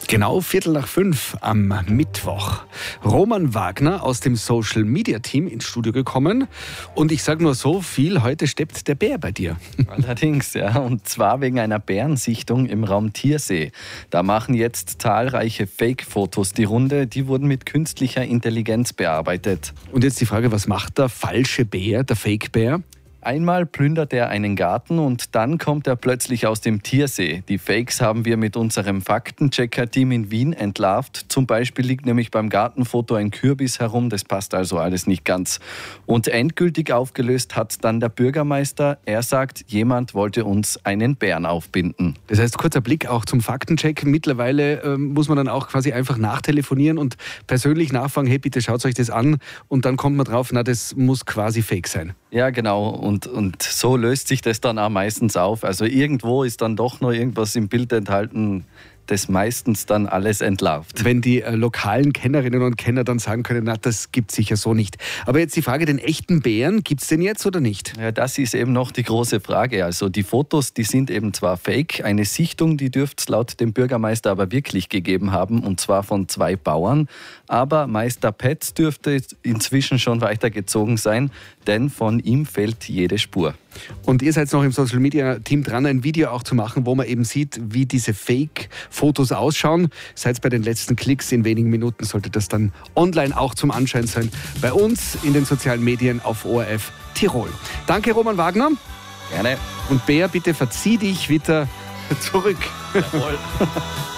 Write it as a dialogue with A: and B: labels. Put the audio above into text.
A: Genau 4:45 am Mittwoch. Roman Wagner aus dem Social-Media-Team ins Studio gekommen. Und ich sage nur so viel, heute steppt der Bär bei dir.
B: Allerdings, ja. Und zwar wegen einer Bärensichtung im Raum Tiersee. Da machen jetzt zahlreiche Fake-Fotos die Runde. Die wurden mit künstlicher Intelligenz bearbeitet.
A: Und jetzt die Frage, was macht der falsche Bär, der Fake-Bär?
B: Einmal plündert er einen Garten und dann kommt er plötzlich aus dem Tiersee. Die Fakes haben wir mit unserem Faktenchecker-Team in Wien entlarvt. Zum Beispiel liegt nämlich beim Gartenfoto ein Kürbis herum, das passt also alles nicht ganz. Und endgültig aufgelöst hat dann der Bürgermeister. Er sagt, jemand wollte uns einen Bären aufbinden.
A: Das heißt, kurzer Blick auch zum Faktencheck. Mittlerweile muss man dann auch quasi einfach nachtelefonieren und persönlich nachfragen, hey, bitte schaut euch das an. Und dann kommt man drauf, na, das muss quasi fake sein.
B: Ja, genau. Und so löst sich das dann auch meistens auf. Also irgendwo ist dann doch noch irgendwas im Bild enthalten, das meistens dann alles entlarvt.
A: Wenn die lokalen Kennerinnen und Kenner dann sagen können, na, das gibt es sicher so nicht. Aber jetzt die Frage, den echten Bären, gibt es den jetzt oder nicht?
B: Ja, das ist eben noch die große Frage. Also die Fotos, die sind eben zwar fake, eine Sichtung, die dürfte es laut dem Bürgermeister aber wirklich gegeben haben, und zwar von 2 Bauern. Aber Meister Petz dürfte inzwischen schon weitergezogen sein, denn von ihm fehlt jede Spur.
A: Und ihr seid noch im Social-Media-Team dran, ein Video auch zu machen, wo man eben sieht, wie diese Fake-Fotos ausschauen. Seid bei den letzten Klicks, in wenigen Minuten sollte das dann online auch zum Anschein sein. Bei uns in den sozialen Medien auf ORF Tirol. Danke, Roman Wagner.
B: Gerne.
A: Und Bär, bitte verzieh dich wieder zurück.
B: Jawohl.